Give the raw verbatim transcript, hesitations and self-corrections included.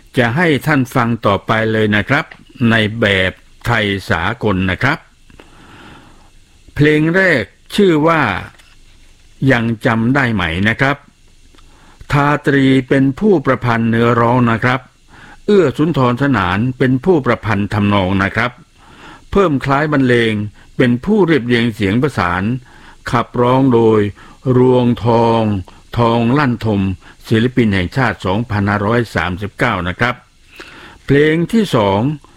จะให้ท่านฟังต่อไปเลยนะครับในแบบไทยสากลนะครับเพลงแรกชื่อว่ายังจำได้ไหมนะครับทาตรีเป็นผู้ประพันธ์เนื้อร้องนะครับเอื้อสุนทรสนานเป็นผู้ประพันธ์ทำนองนะครับเพิ่มคล้ายบรรเลงเป็นผู้เรียบเรียงเสียงประสานขับร้องโดยรวงทองทองลั่นทมศิลปินแห่งชาติสองพันห้าร้อยสามสิบเก้านะครับเพลงที่สอง